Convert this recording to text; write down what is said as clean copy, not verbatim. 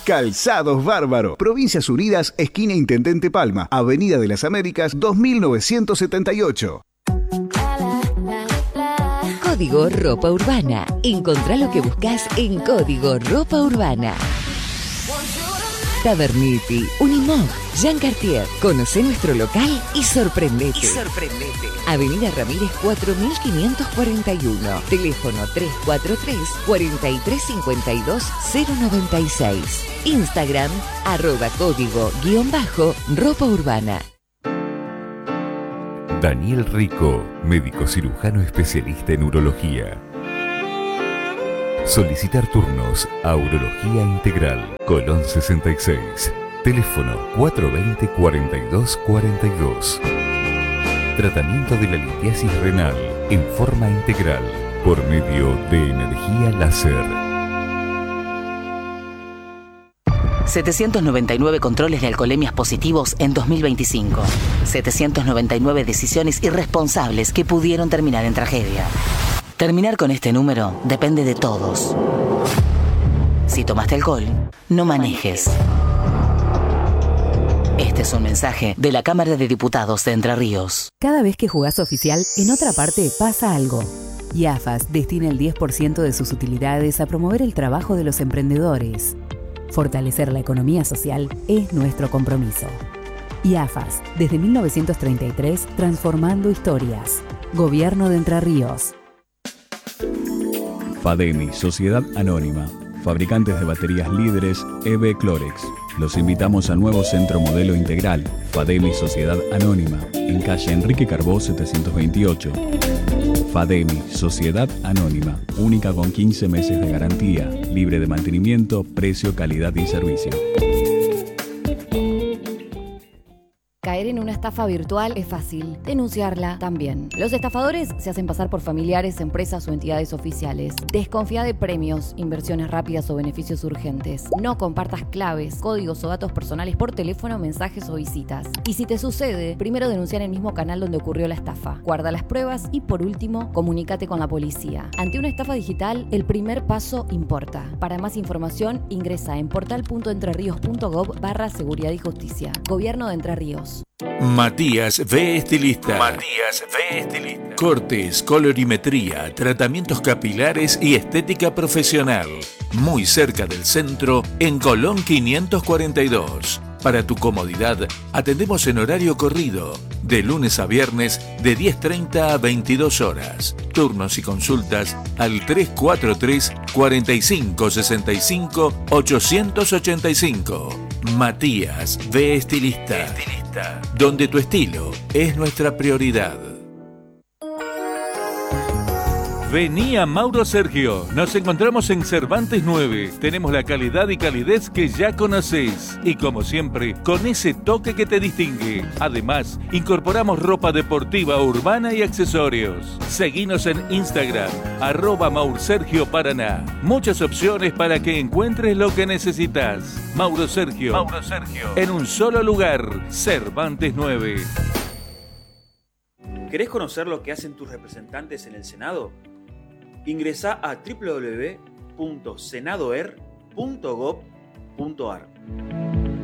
Calzados Bárbaro. Provincias Unidas, esquina Intendente Palma, Avenida de las Américas, 2978. Código Ropa Urbana. Encontrá lo que buscas en Código Ropa Urbana. Taberniti, Unimog, Jean Cartier. Conocé nuestro local y sorprendete. Avenida Ramírez 4541. Teléfono 343-4352-096. Instagram, @código_ropa urbana. Daniel Rico, médico cirujano especialista en urología. Solicitar turnos a Urología Integral, Colón 66. Teléfono 420-4242. Tratamiento de la litiasis renal en forma integral por medio de energía láser. 799 controles de alcoholemias positivos en 2025. 799 decisiones irresponsables que pudieron terminar en tragedia. Terminar con este número depende de todos. Si tomaste alcohol, no manejes. Este es un mensaje de la Cámara de Diputados de Entre Ríos. Cada vez que jugás oficial, en otra parte pasa algo. IAFAS destina el 10% de sus utilidades a promover el trabajo de los emprendedores. Fortalecer la economía social es nuestro compromiso. IAFAS, desde 1933, transformando historias. Gobierno de Entre Ríos. Fademi, Sociedad Anónima. Fabricantes de baterías líderes EB Clorex. Los invitamos al nuevo Centro Modelo Integral, Fademi Sociedad Anónima, en calle Enrique Carbó 728. Fademi Sociedad Anónima, única con 15 meses de garantía, libre de mantenimiento, precio, calidad y servicio. Caer en una estafa virtual es fácil, denunciarla también. Los estafadores se hacen pasar por familiares, empresas o entidades oficiales. Desconfía de premios, inversiones rápidas o beneficios urgentes. No compartas claves, códigos o datos personales por teléfono, mensajes o visitas. Y si te sucede, primero denuncia en el mismo canal donde ocurrió la estafa. Guarda las pruebas y, por último, comunícate con la policía. Ante una estafa digital, el primer paso importa. Para más información, ingresa en portal.entrerios.gov/seguridad y justicia. Gobierno de Entre Ríos. Matías V. Estilista. Cortes, colorimetría, tratamientos capilares y estética profesional. Muy cerca del centro, en Colón 542. Para tu comodidad, atendemos en horario corrido, de lunes a viernes, de 10:30 a 22 horas. Turnos y consultas al 343-4565-885. Matías V. Estilista. Donde tu estilo es nuestra prioridad. Vení a Mauro Sergio. Nos encontramos en Cervantes 9. Tenemos la calidad y calidez que ya conocés. Y como siempre, con ese toque que te distingue. Además, incorporamos ropa deportiva, urbana y accesorios. Seguinos en Instagram, @MaurSergioParaná. Muchas opciones para que encuentres lo que necesitas. Mauro Sergio. En un solo lugar, Cervantes 9. ¿Querés conocer lo que hacen tus representantes en el Senado? Ingresá a www.senadoer.gov.ar.